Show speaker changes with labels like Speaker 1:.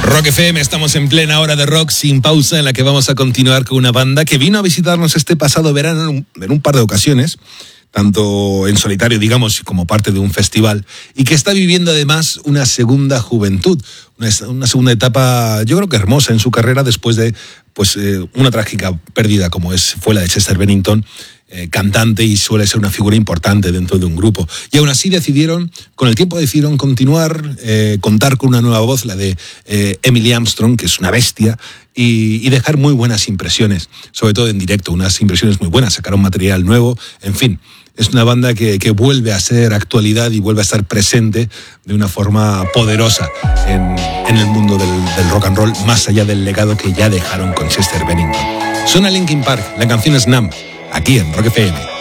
Speaker 1: Rock FM, estamos en plena hora de rock sin pausa, en la que vamos a continuar con una banda que vino a visitarnos este pasado verano en un par de ocasiones, tanto en solitario, digamos, como parte de un festival, y que está viviendo además una segunda juventud, una segunda etapa, yo creo que hermosa en su carrera, después de una trágica pérdida como fue la de Chester Bennington, cantante, y suele ser una figura importante dentro de un grupo. Y aún así con el tiempo decidieron continuar, contar con una nueva voz, la de Emily Armstrong, que es una bestia, y dejar muy buenas impresiones, sobre todo en directo, unas impresiones muy buenas, sacaron material nuevo, en fin. Es una banda que vuelve a ser actualidad y vuelve a estar presente de una forma poderosa en el mundo del rock and roll, más allá del legado que ya dejaron con Chester Bennington. Suena Linkin Park, la canción es Numb, aquí en Rock FM.